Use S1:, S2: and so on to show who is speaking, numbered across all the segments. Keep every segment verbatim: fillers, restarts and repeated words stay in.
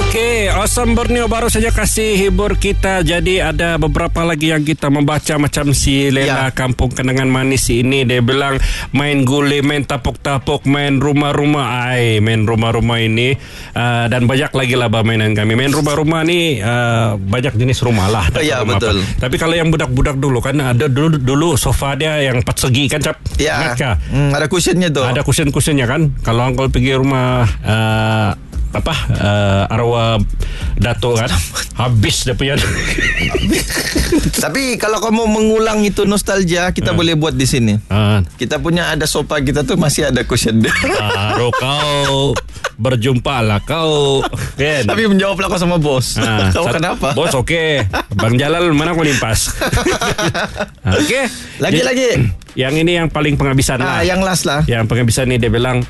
S1: Okey, Awesome Borneo baru saja kasih hibur kita. Jadi ada beberapa lagi yang kita membaca macam si Lela ya. Kampung Kenangan Manis ini. Dia bilang main guli, main tapuk-tapuk, main rumah-rumah. Ay, main rumah-rumah ini. Uh, dan banyak lagi lah mainan kami. Main rumah-rumah ni uh, banyak jenis rumah lah.
S2: Ya, betul.
S1: Apa. Tapi kalau yang budak-budak dulu kan ada dulu dulu sofa dia yang empat segi kan, Cap?
S2: Ya. Hmm, ada kusennya tu.
S1: Ada kusen-kusennya kan. Kalau Uncle pergi rumah uh, apa uh, arwah Dato kan habis dia punya.
S2: Tapi kalau kamu mengulang itu nostalgia, kita uh. boleh buat di sini. Uh. Kita punya ada sofa kita tu masih ada cushion dia.
S1: Baru kau berjumpa lah kau kan.
S2: Tapi menjawab lah kau sama bos. Uh. Kau kenapa?
S1: Bos okey. Bang Jalal mana kau limpas? Okey.
S2: Lagi-lagi.
S1: Yang ini yang paling penghabisan
S2: ah,
S1: lah.
S2: Yang last lah.
S1: Yang penghabisan ni dia bilang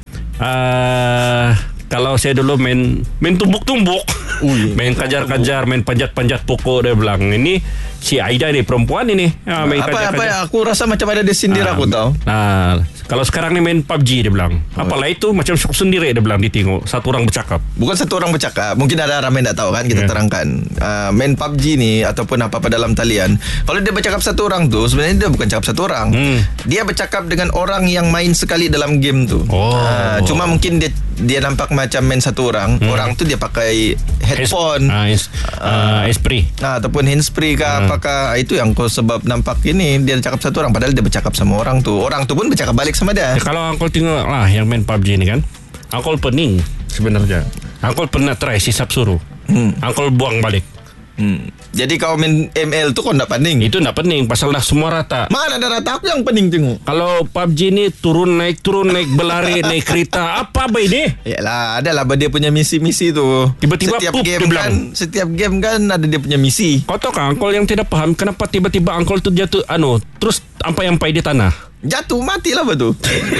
S1: uh, kalau saya dulu main main tumbuk-tumbuk, Ui, main kajar-kajar, main panjat-panjat pokok, dia bilang. Ini si Aida ni perempuan ini. Ha, main
S2: apa apa ya, aku rasa macam ada dia sindir ha, aku tahu.
S1: Nah, kalau sekarang ni main P U B G dia bilang. Apalah itu macam shock sendiri dia bilang ditengok satu orang bercakap.
S2: Bukan satu orang bercakap. Mungkin ada ramai tak tahu kan, kita yeah. terangkan. Uh, main P U B G ni ataupun apa-apa dalam talian. Kalau dia bercakap satu orang tu, sebenarnya dia bukan cakap satu orang. Hmm. Dia bercakap dengan orang yang main sekali dalam game tu. Oh. Uh, cuma mungkin dia dia nampak macam main satu orang. Hmm. Orang tu dia pakai headphone,
S1: es, uh, uh, esprit,
S2: uh, ataupun handsfree ke hmm. apakah. Itu yang kau sebab nampak ini dia cakap satu orang, padahal dia bercakap sama orang tu. Orang tu pun bercakap balik sama dia.
S1: Ya, kalau Uncle tengok lah yang main P U B G ni kan, Uncle pening sebenarnya. Uncle pernah try sisap suruh. Hmm. Uncle buang balik.
S2: Hmm. Jadi kau main M L tu kau tak pening?
S1: Itu tak pening pasal dah semua rata.
S2: Mana ada rata? Aku yang pening tengok.
S1: Kalau P U B G ni turun naik turun naik berlari naik kereta apa apa ini?
S2: Yalah, adalah dia punya misi-misi tu.
S1: Tiba-tiba
S2: setiap
S1: pup,
S2: game kan, setiap game kan ada dia punya misi.
S1: Kau tahu kan Uncle yang tidak paham kenapa tiba-tiba Uncle tu jatuh anu terus ampai-ampai di tanah.
S2: Jatuh matilah betul.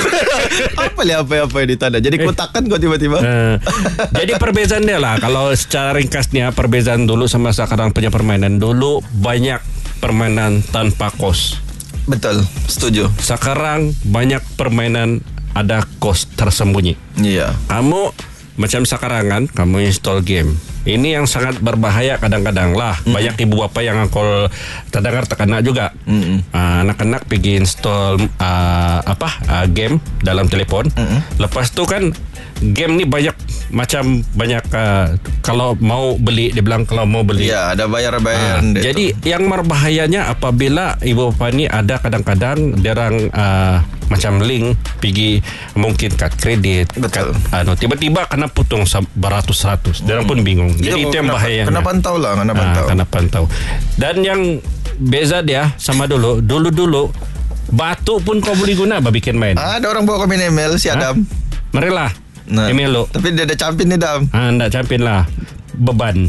S2: Apa lah apa-apa di tanah. Jadi kotakan kau tiba-tiba.
S1: Uh, jadi perbezaan dia lah. Kalau secara ringkasnya perbezaan dulu sama sekarang punya permainan. Dulu banyak permainan tanpa kos.
S2: Betul, setuju.
S1: Sekarang banyak permainan ada kos tersembunyi.
S2: Iya.
S1: Kamu macam sekarang kan, kamu install game. Ini yang sangat berbahaya kadang-kadang lah. Mm-hmm. Banyak ibu bapa yang Uncle terdengar terkena juga. Mm-hmm. Uh, anak-anak pergi install uh, apa uh, game dalam telefon. Mm-hmm. Lepas tu kan game ni banyak macam banyak uh, kalau mau beli dia bilang kalau mau beli.
S2: Ya, ada bayar-bayar.
S1: Uh, jadi tu. Yang berbahayanya apabila ibu bapa ni ada kadang-kadang derang uh, macam link pergi mungkin kad kredit, kad, anu, tiba-tiba kena putung beratus-ratus. Derang pun bingung. Jadi itu, itu yang bahaya.
S2: Kena pantau lah, kena pantau.
S1: Ha, kena pantau. Dan yang beza dia sama dulu, dulu-dulu batu pun kau boleh guna bah bikin main.
S2: Ah, ada orang bawa kau main M L si Adam.
S1: Ha? Marilah. Nah, M L lo.
S2: Tapi dia ada campin ni Adam.
S1: Ah, enggak campin lah. Beban.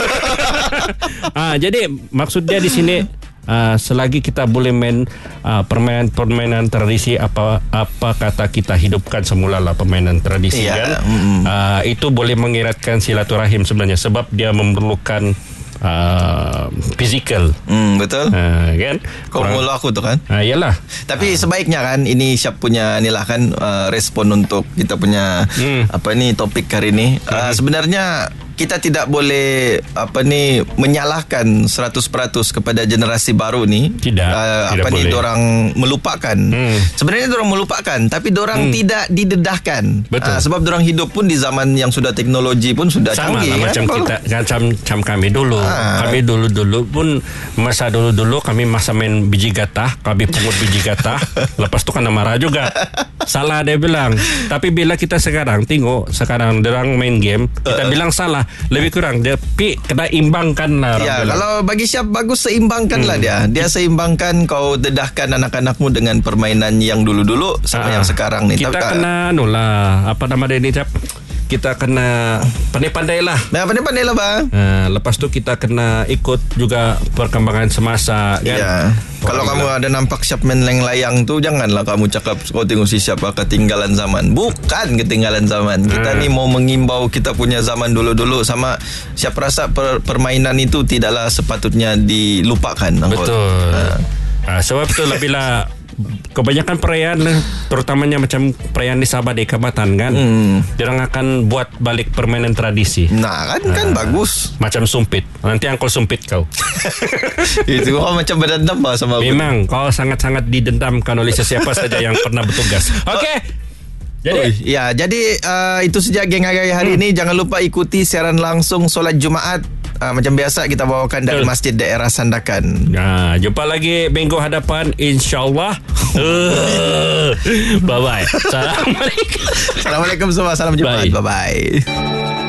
S1: Ah, jadi maksud dia di sini Uh, selagi kita boleh main uh, permainan-permainan tradisi apa apa kata kita hidupkan semula lah permainan tradisi yeah. kan mm-hmm. uh, itu boleh mengeratkan silaturahim sebenarnya sebab dia memerlukan uh, physical.
S2: Hmm, betul.
S1: Uh, kan?
S2: Kau mulu aku tu kan?
S1: Uh, iyalah.
S2: Tapi uh. sebaiknya kan ini siap punya ni lah kan uh, respon untuk kita punya hmm. apa ni topik hari ni. Uh, hmm. Sebenarnya kita tidak boleh apa ni menyalahkan seratus peratus kepada generasi baru ni.
S1: Tidak.
S2: Uh,
S1: tidak
S2: apa
S1: boleh.
S2: ni dorang melupakan. Hmm. Sebenarnya dorang melupakan tapi dorang hmm. tidak didedahkan.
S1: Betul. Uh,
S2: sebab dorang hidup pun di zaman yang sudah teknologi pun sudah
S1: sama
S2: canggih.
S1: Sama lah,
S2: kan?
S1: macam kita macam macam kami dulu.
S2: Ah.
S1: Kami dulu-dulu pun masa dulu-dulu kami masa main biji gatah, kami pungut biji gatah, lepas tu kena marah juga. Salah dia bilang. Tapi bila kita sekarang tengok sekarang dorang main game, kita uh. bilang salah. Lebih kurang dia pi kena imbangkan lah.
S2: Ya, kalau bagi siap bagus seimbangkan hmm. lah dia. Dia seimbangkan kau dedahkan anak-anakmu dengan permainan yang dulu-dulu sama uh. yang sekarang ni.
S1: Kita
S2: Tapi,
S1: kena anu lah, apa nama dia ni Cap? Kita kena pandai-pandai lah.
S2: Nah, pandai-pandai lah bang.
S1: Uh, lepas tu kita kena ikut juga perkembangan semasa kan.
S2: Ya. Kalau kamu ada nampak siap main layang tu, janganlah kamu cakap kau tengok si siapa ketinggalan zaman. Bukan ketinggalan zaman. Kita uh. ni mau mengimbau kita punya zaman dulu-dulu sama siap rasa per, permainan itu tidaklah sepatutnya dilupakan.
S1: Betul. Uh. Uh, sebab tu lah bila kebanyakan perayaan, terutamanya macam perayaan di Sabah di Kabatan kan, hmm. diorang akan buat balik permainan tradisi.
S2: Nah kan kan uh, bagus.
S1: Macam sumpit. Nanti angkol sumpit kau.
S2: Itu kau macam berdendam lah sama aku.
S1: Memang kau sangat-sangat didendamkan oleh sesiapa saja yang pernah bertugas. Oke. Okay. Jadi
S2: oh, ya, jadi uh, itu saja geng Agak hari hmm. ini. Jangan lupa ikuti siaran langsung solat Jumaat. Uh, macam biasa kita bawakan dari Betul. Masjid Daerah Sandakan.
S1: Nah, jumpa lagi minggu hadapan insya-Allah. uh, bye bye. Assalamualaikum.
S2: Assalamualaikum semua. Salam Jumaat. Bye bye.